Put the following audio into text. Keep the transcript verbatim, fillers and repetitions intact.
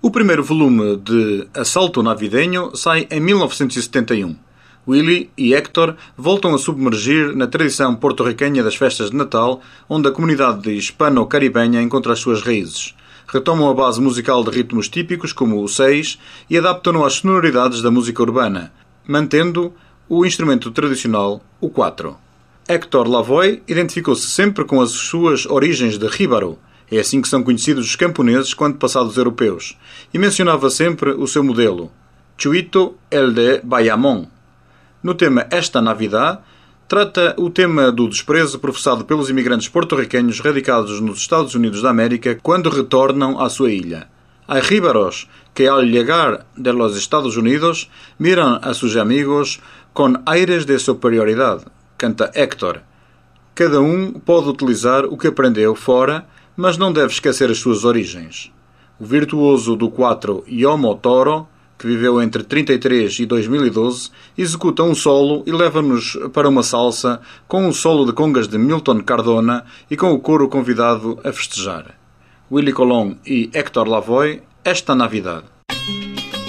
O primeiro volume de Assalto Navideño sai em mil novecentos e setenta e um. Willy e Héctor voltam a submergir na tradição porto-riquenha das festas de Natal, onde a comunidade hispano-caribenha encontra as suas raízes. Retomam a base musical de ritmos típicos, como o seis, e adaptam-no às sonoridades da música urbana, mantendo o instrumento tradicional, o quatro. Héctor Lavoe identificou-se sempre com as suas origens de Jíbaro. É assim que são conhecidos os camponeses quando passados europeus. E mencionava sempre o seu modelo, Chuito el de Bayamón. No tema Esta Navidad, trata o tema do desprezo professado pelos imigrantes porto-riqueños radicados nos Estados Unidos da América quando retornam à sua ilha. Hay jíbaros que al llegar de los Estados Unidos miran a sus amigos con aires de superioridade, canta Héctor. Cada um pode utilizar o que aprendeu fora, mas não deve esquecer as suas origens. O virtuoso do quatro, Yomo Toro, que viveu entre trinta e três e dois mil e doze, executa um solo e leva-nos para uma salsa com um solo de congas de Milton Cardona e com o coro convidado a festejar. Willy Colón e Héctor Lavoe, Esta Navidad.